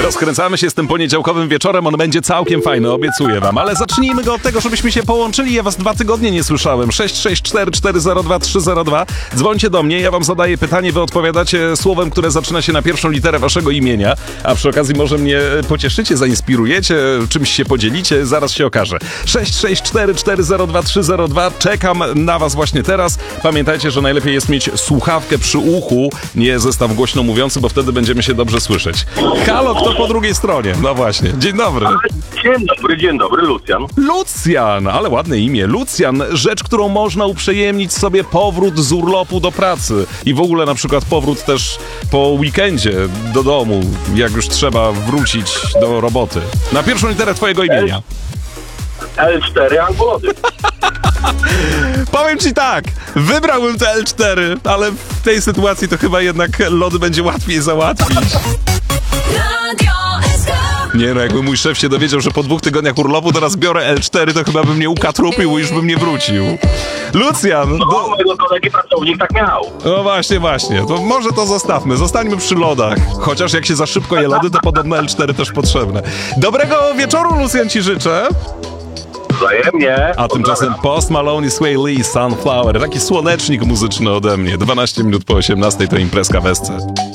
Rozkręcamy się z tym poniedziałkowym wieczorem, on będzie całkiem fajny, obiecuję wam. Ale zacznijmy go od tego, żebyśmy się połączyli. Ja was 2 tygodnie nie słyszałem. 664 402 302. Dzwońcie do mnie, ja wam zadaję pytanie, wy odpowiadacie słowem, które zaczyna się na pierwszą literę waszego imienia. A przy okazji może mnie pocieszycie, zainspirujecie, czymś się podzielicie, zaraz się okaże. 664 402 302. Czekam na was właśnie teraz. Pamiętajcie, że najlepiej jest mieć słuchawkę przy uchu, nie zestaw głośno mówiący, bo wtedy będziemy się dobrze słyszeć. Halo, kto po drugiej stronie? No właśnie, dzień dobry. Dzień dobry, Lucjan. Lucjan, ale ładne imię. Lucjan, rzecz, którą można uprzyjemnić sobie powrót z urlopu do pracy i w ogóle na przykład powrót też po weekendzie do domu, jak już trzeba wrócić do roboty. Na pierwszą literę twojego imienia. L4 albo lody. Powiem ci tak, wybrałbym te L4, ale w tej sytuacji to chyba jednak lody będzie łatwiej załatwić. Nie no, jakby mój szef się dowiedział, że po 2 tygodniach urlopu teraz biorę L4, to chyba bym mnie ukatrupił i już bym nie wrócił. Lucjan! No, mojego kolegi pracownik tak miał. No właśnie, to może to zostawmy, zostańmy przy lodach. Chociaż jak się za szybko je lody, to podobno L4 też potrzebne. Dobrego wieczoru, Lucjan, ci życzę. Wzajemnie. A tymczasem Post Malone i Sway Lee, Sunflower. Taki słonecznik muzyczny ode mnie. 12 minut po 18 to imprezka w SC.